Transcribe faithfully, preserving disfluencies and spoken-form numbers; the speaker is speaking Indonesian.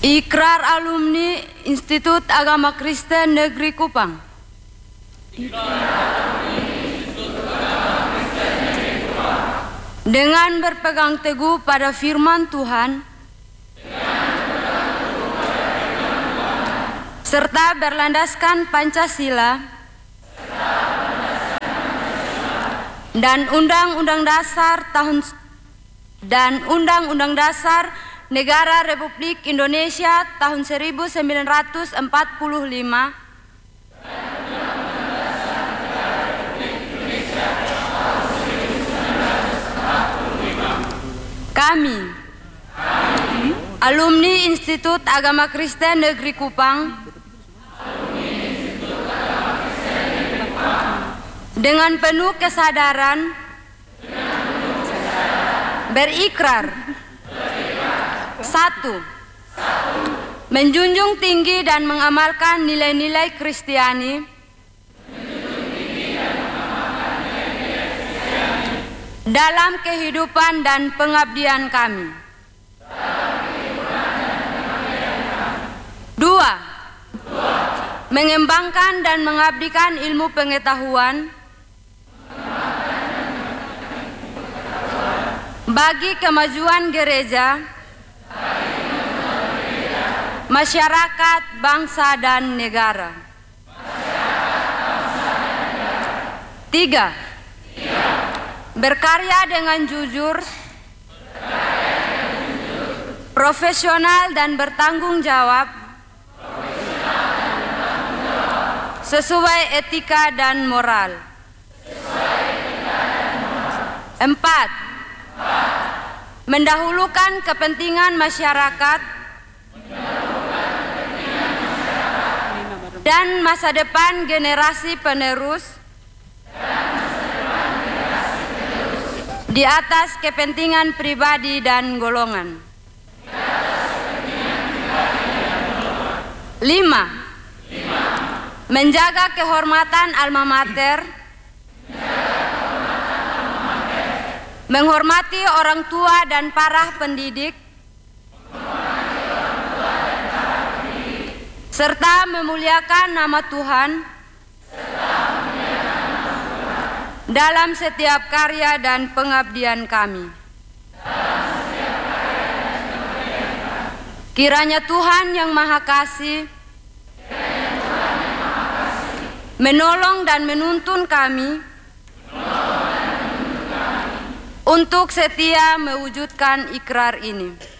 Ikrar alumni Institut Agama Kristen Negeri Kupang. Dengan berpegang teguh pada firman Tuhan, serta berlandaskan Pancasila dan Undang-Undang Dasar tahun dan Undang-Undang Dasar Negara Republik Indonesia tahun seribu sembilan ratus empat puluh lima, kami, alumni Institut Agama Kristen Negeri Kupang, dengan penuh kesadaran berikrar satu, menjunjung tinggi dan mengamalkan nilai-nilai Kristiani, dalam kehidupan dan pengabdian kami. Dua, mengembangkan dan mengabdikan ilmu pengetahuan bagi kemajuan gereja, masyarakat, bangsa, dan negara. Tiga, berkarya dengan jujur, profesional dan bertanggung jawab, sesuai etika dan moral. Empat, mendahulukan kepentingan masyarakat dan masa depan generasi penerus di atas kepentingan pribadi dan golongan. Lima, menjaga kehormatan alma mater, menghormati orang tua dan para pendidik, serta memuliakan nama Tuhan dalam setiap karya dan pengabdian kami. Kiranya Tuhan yang Maha Kasih menolong dan menuntun kami untuk setia mewujudkan ikrar ini.